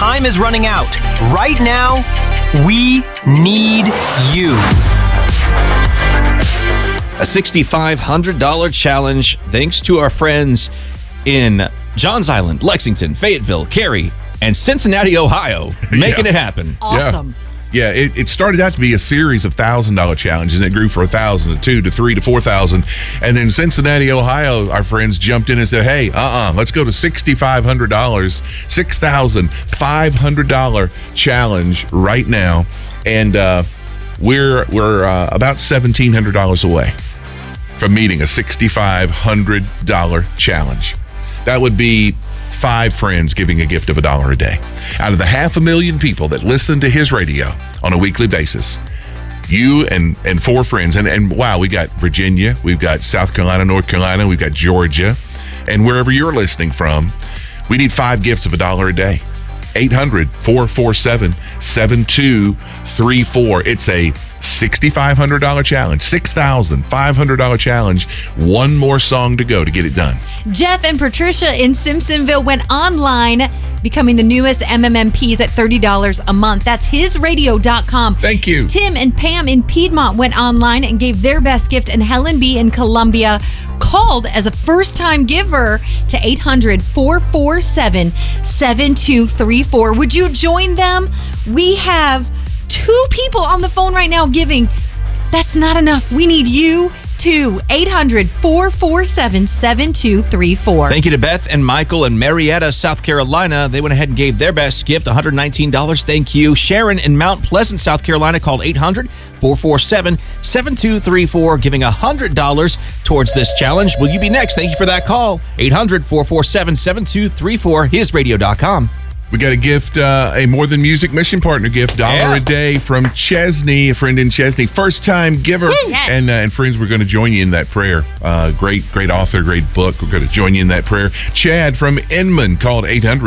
time is running out. Right now, we need you. A $6,500 challenge thanks to our friends in Johns Island, Lexington, Fayetteville, Cary, and Cincinnati, Ohio, making it happen. Awesome. Yeah, it started out to be a series of $1,000 challenges, and it grew for 1,000 to 2 to 3 to 4,000. And then Cincinnati, Ohio, our friends jumped in and said, "Hey, let's go to $6,500, $6,500 challenge right now." And we're about $1,700 away from meeting a $6,500 challenge. That would be 5 friends giving a gift of $1 a day. Out of the 500,000 people that listen to his radio on a weekly basis, you and 4 friends, and wow, we got Virginia, we've got South Carolina, North Carolina, we've got Georgia, and wherever you're listening from, we need 5 gifts of $1 a day. 800-447-7234. It's a $6,500 challenge, $6,500 challenge. One more song to go to get it done. Jeff and Patricia in Simpsonville went online, becoming the newest MMMPs at $30 a month. That's hisradio.com. Thank you. Tim and Pam in Piedmont went online and gave their best gift, and Helen B. in Columbia called as a first-time giver to 800-447-7234. Would you join them? We have 2 people on the phone right now giving. That's not enough. We need you too. 800-447-7234. Thank you to Beth and Michael in Marietta, South Carolina. They went ahead and gave their best gift, $119. Thank you. Sharon in Mount Pleasant, South Carolina, called 800-447-7234, giving $100 towards this challenge. Will you be next? Thank you for that call. 800-447-7234, hisradio.com. We got a gift, a More Than Music Mission Partner gift, $1 a day from Chesney, a friend in Chesney, first-time giver. Yes. And friends, we're going to join you in that prayer. Great author, great book. We're going to join you in that prayer. Chad from Inman called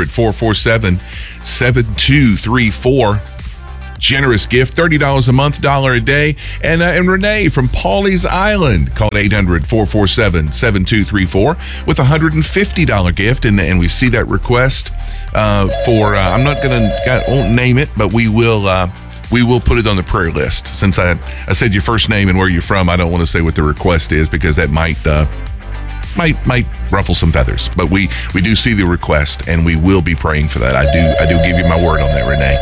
800-447-7234. Generous gift, $30 a month, $1 a day. And Renee from Pawleys Island called 800-447-7234 with a $150 gift. And we see that request for, I won't name it, but we will put it on the prayer list. Since I said your first name and where you're from, I don't want to say what the request is because that might ruffle some feathers. But we do see the request, and we will be praying for that. I do give you my word on that, Renee.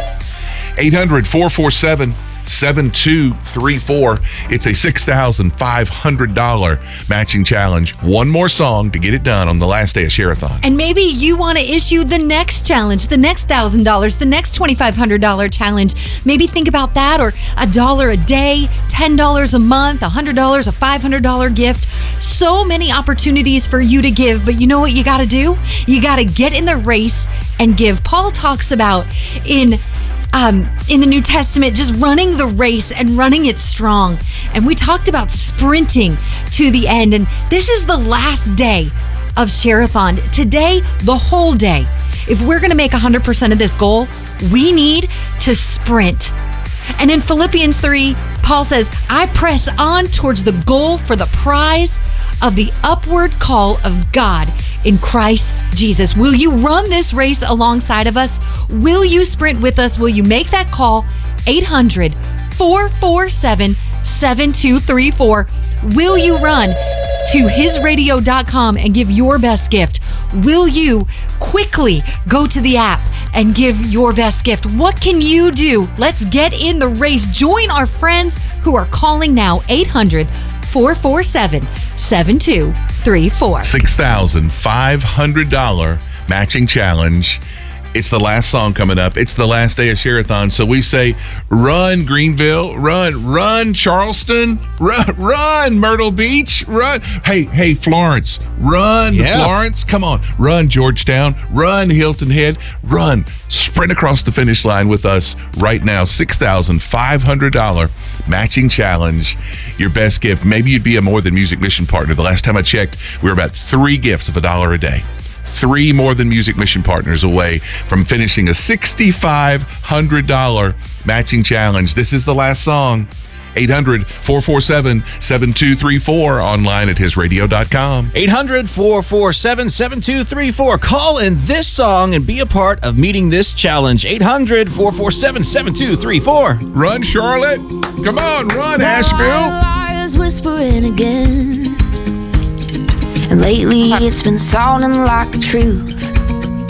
800-447-7234. It's a $6,500 matching challenge. One more song to get it done on the last day of Share-a-thon. And maybe you want to issue the next challenge, the next $1,000, the next $2,500 challenge. Maybe think about that, or $1 a day, $10 a month, $100, a $500 gift. So many opportunities for you to give, but you know what you got to do? You got to get in the race and give. Paul talks about in the New Testament, just running the race and running it strong. And we talked about sprinting to the end. And this is the last day of Share-a-thon. Today, the whole day. If we're going to make 100% of this goal, we need to sprint. And in Philippians 3, Paul says, I press on towards the goal for the prize of the upward call of God in Christ Jesus. Will you run this race alongside of us? Will you sprint with us? Will you make that call? 800-447-7234. Will you run to hisradio.com and give your best gift? Will you quickly go to the app and give your best gift? What can you do? Let's get in the race. Join our friends who are calling now. 800-447-7234. $6,500 matching challenge. It's the last song coming up. It's the last day of Share-a-thon. So we say, run Greenville, run Charleston, run Myrtle Beach, run. Hey Florence, run Florence. Come on, run Georgetown, run Hilton Head, run. Sprint across the finish line with us right now. $6,500 matching challenge. Your best gift. Maybe you'd be a More Than Music Mission Partner. The last time I checked, we were about 3 gifts of $1 a day. 3 More Than Music Mission Partners away from finishing a $6,500 matching challenge. This is the last song. 800-447-7234. Online at hisradio.com. 800-447-7234. Call in this song and be a part of meeting this challenge. 800-447-7234. Run, Charlotte. Come on, run, Asheville. Liars whispering again. And lately it's been sounding like the truth.